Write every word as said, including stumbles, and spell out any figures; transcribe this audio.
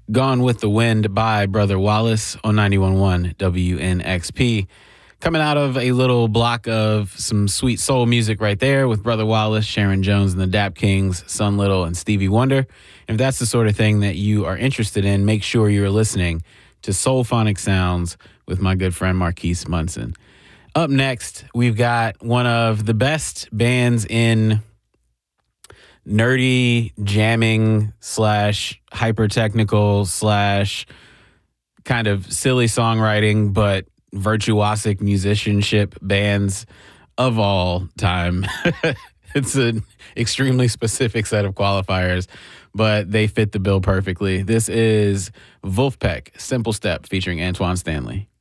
Gone with the Wind by Brother Wallace on ninety-one point one W N X P. Coming out of a little block of some sweet soul music right there with Brother Wallace, Sharon Jones and the Dap Kings, Sun Little, and Stevie Wonder. If that's the sort of thing that you are interested in, make sure you're listening to Soulphonic Sounds with my good friend Marquise Munson. Up next, we've got one of the best bands in nerdy jamming slash hyper technical slash kind of silly songwriting, but virtuosic musicianship bands of all time. It's an extremely specific set of qualifiers, but they fit the bill perfectly. This is Vulfpeck, Simple Step, featuring Antoine Stanley.